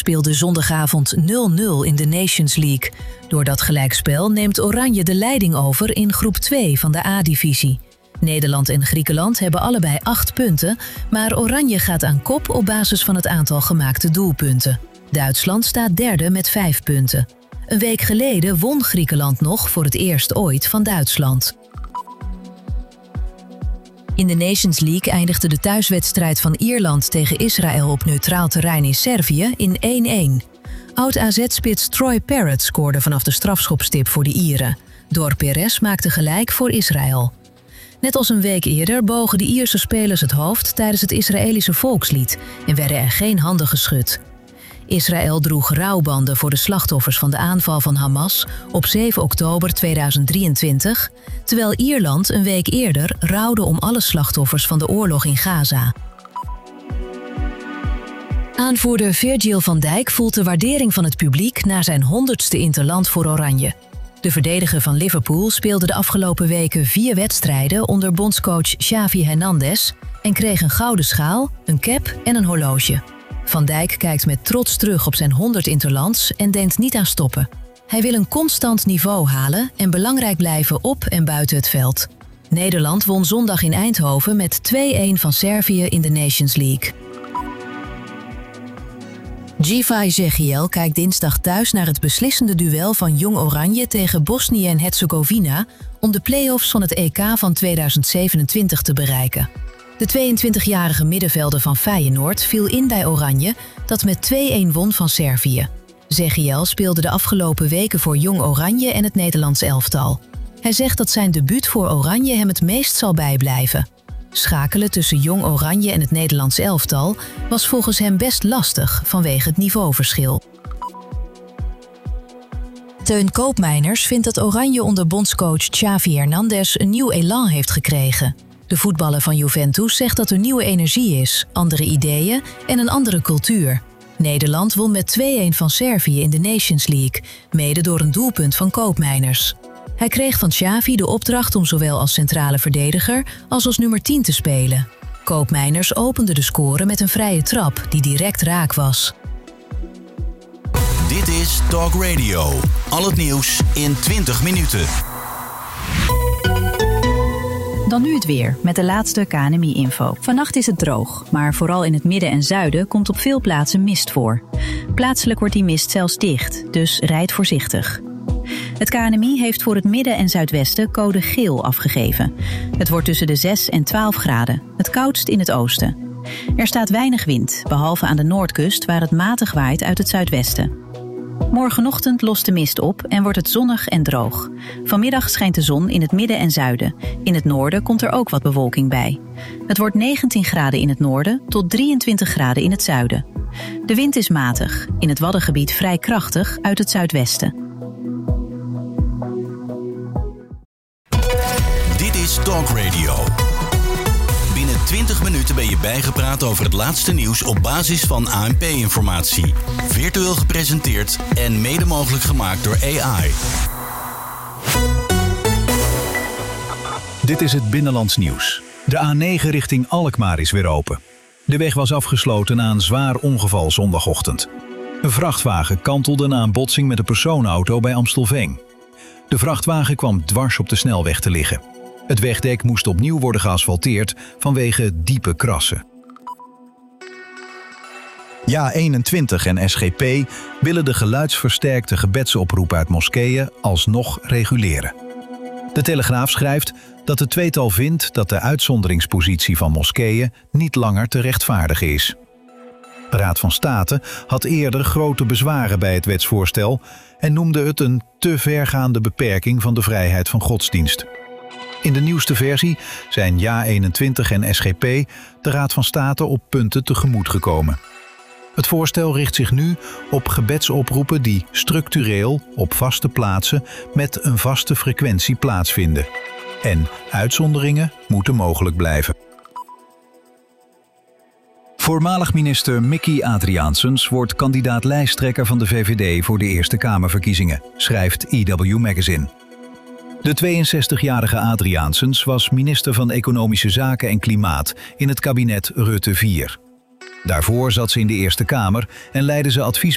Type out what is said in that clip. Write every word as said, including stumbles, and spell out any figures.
speelde zondagavond nul nul in de Nations League. Door dat gelijkspel neemt Oranje de leiding over in groep twee van de A-divisie. Nederland en Griekenland hebben allebei acht punten, maar Oranje gaat aan kop op basis van het aantal gemaakte doelpunten. Duitsland staat derde met vijf punten. Een week geleden won Griekenland nog voor het eerst ooit van Duitsland. In de Nations League eindigde de thuiswedstrijd van Ierland tegen Israël op neutraal terrein in Servië in één één. Oud-A Z-spits Troy Parrott scoorde vanaf de strafschopstip voor de Ieren. Dor Perez maakte gelijk voor Israël. Net als een week eerder bogen de Ierse spelers het hoofd tijdens het Israëlische volkslied en werden er geen handen geschud. Israël droeg rouwbanden voor de slachtoffers van de aanval van Hamas op zeven oktober tweeduizend drieëntwintig, terwijl Ierland een week eerder rouwde om alle slachtoffers van de oorlog in Gaza. Aanvoerder Virgil van Dijk voelt de waardering van het publiek na zijn honderdste interland voor Oranje. De verdediger van Liverpool speelde de afgelopen weken vier wedstrijden onder bondscoach Xavi Hernandez en kreeg een gouden schaal, een cap en een horloge. Van Dijk kijkt met trots terug op zijn honderd interlands en denkt niet aan stoppen. Hij wil een constant niveau halen en belangrijk blijven op en buiten het veld. Nederland won zondag in Eindhoven met twee één van Servië in de Nations League. Givay Zegiel kijkt dinsdag thuis naar het beslissende duel van Jong Oranje tegen Bosnië en Herzegovina om de play-offs van het E K van tweeduizend zevenentwintig te bereiken. De tweeëntwintigjarige middenvelder van Feyenoord viel in bij Oranje, dat met twee één won van Servië. Zegiel speelde de afgelopen weken voor Jong Oranje en het Nederlands elftal. Hij zegt dat zijn debuut voor Oranje hem het meest zal bijblijven. Schakelen tussen Jong Oranje en het Nederlands elftal was volgens hem best lastig vanwege het niveauverschil. Teun Koopmeiners vindt dat Oranje onder bondscoach Xavi Hernandez een nieuw elan heeft gekregen. De voetballer van Juventus zegt dat er nieuwe energie is, andere ideeën en een andere cultuur. Nederland won met twee één van Servië in de Nations League, mede door een doelpunt van Koopmeiners. Hij kreeg van Xavi de opdracht om zowel als centrale verdediger als als nummer tien te spelen. Koopmeiners opende de score met een vrije trap die direct raak was. Dit is Talk Radio. Al het nieuws in twintig minuten. Dan nu het weer, met de laatste K N M I-info. Vannacht is het droog, maar vooral in het midden en zuiden komt op veel plaatsen mist voor. Plaatselijk wordt die mist zelfs dicht, dus rijd voorzichtig. Het K N M I heeft voor het midden en zuidwesten code geel afgegeven. Het wordt tussen de zes en twaalf graden, het koudst in het oosten. Er staat weinig wind, behalve aan de noordkust waar het matig waait uit het zuidwesten. Morgenochtend lost de mist op en wordt het zonnig en droog. Vanmiddag schijnt de zon in het midden en zuiden. In het noorden komt er ook wat bewolking bij. Het wordt negentien graden in het noorden tot drieëntwintig graden in het zuiden. De wind is matig, in het Waddengebied vrij krachtig uit het zuidwesten. Dit is Talk Radio. Binnen twintig minuten ben je bijgepraat over het laatste nieuws op basis van A N P-informatie. Virtueel gepresenteerd en mede mogelijk gemaakt door A I. Dit is het Binnenlands Nieuws. De A negen richting Alkmaar is weer open. De weg was afgesloten na een zwaar ongeval zondagochtend. Een vrachtwagen kantelde na een botsing met een personenauto bij Amstelveen. De vrachtwagen kwam dwars op de snelweg te liggen. Het wegdek moest opnieuw worden geasfalteerd vanwege diepe krassen. Ja eenentwintig en S G P willen de geluidsversterkte gebedsoproep uit moskeeën alsnog reguleren. De Telegraaf schrijft dat het tweetal vindt dat de uitzonderingspositie van moskeeën niet langer te rechtvaardigen is. De Raad van State had eerder grote bezwaren bij het wetsvoorstel en noemde het een te vergaande beperking van de vrijheid van godsdienst. In de nieuwste versie zijn Ja eenentwintig en S G P de Raad van State op punten tegemoet gekomen. Het voorstel richt zich nu op gebedsoproepen die structureel op vaste plaatsen met een vaste frequentie plaatsvinden. En uitzonderingen moeten mogelijk blijven. Voormalig minister Mickey Adriaansens wordt kandidaat-lijsttrekker van de V V D voor de Eerste Kamerverkiezingen, schrijft E W Magazine. De tweeënzestigjarige Adriaansens was minister van Economische Zaken en Klimaat in het kabinet Rutte vier. Daarvoor zat ze in de Eerste Kamer en leidde ze advies